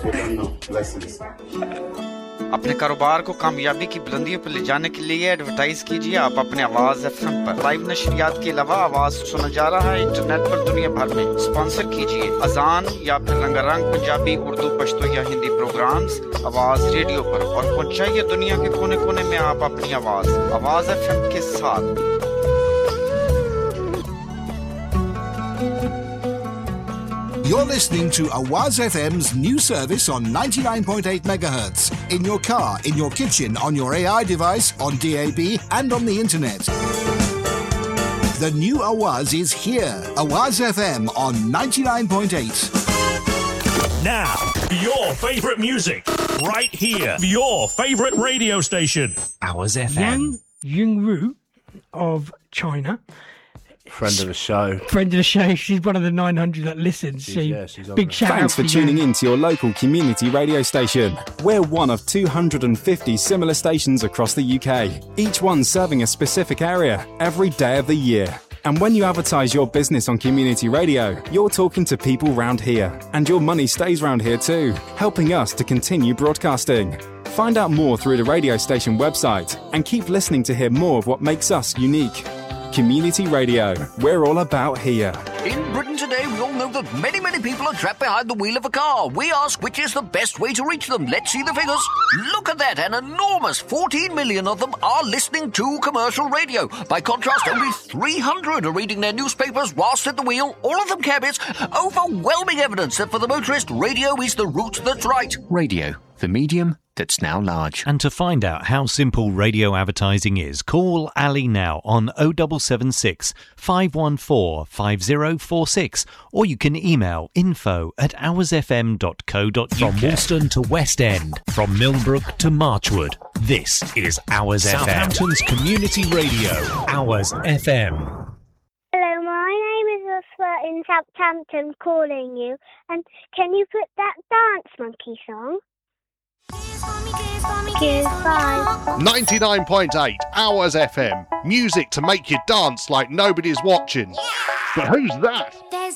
Blessings. अपने कारोबार को कामयाबी की बुलंदियों पर ले जाने के लिए एडवर्टाइज कीजिए आप अपने आवाज एफएम पर। लाइव नशरियात के अलावा आवाज सुना जा रहा है इंटरनेट पर दुनिया भर में। स्पॉन्सर कीजिए अजान या फिर रंगारंग पंजाबी, उर्दू, पश्तो या हिंदी प्रोग्राम्स आवाज रेडियो पर और पहुंचाइए दुनिया के कोने-कोने में आप अपनी आवाज एफएम के साथ। You're listening to Awaz FM's new service on 99.8 megahertz in your car, in your kitchen, on your AI device, on DAB and on the internet. The new Awaz is here. Awaz FM on 99.8. Now, your favourite music right here. Your favourite radio station. Awaz FM. Yang Yingru of China. Friend of the show. She's one of the 900 that listens. She's big shout out. Thanks for tuning in to your local community radio station. We're one of 250 similar stations across the UK, each one serving a specific area every day of the year. And when you advertise your business on community radio, you're talking to people round here. And your money stays round here too, helping us to continue broadcasting. Find out more through the radio station website and keep listening to hear more of what makes us unique. Community Radio, we're all about here. In Britain today, we all know that many people are trapped behind the wheel of a car. We ask which is the best way to reach them. Let's see the figures. Look at that, an enormous 14 million of them are listening to commercial radio. By contrast, only 300 are reading their newspapers whilst at the wheel, all of them cabbies. Overwhelming evidence that for the motorist, radio is the route that's right. Radio, the medium that's now large. And to find out how simple radio advertising is, call Ali now on 0776 514 5046, or you can email info@awazfm.co.uk. From Woolston to West End, from Millbrook to Marchwood, this is Awaz FM. Southampton's community radio, Awaz FM. Hello, my name is Ursula in Southampton calling you, and can you put that Dance Monkey song? Kiss, bye. 99.8 Awaz FM. Music to make you dance like nobody's watching. But who's that? There's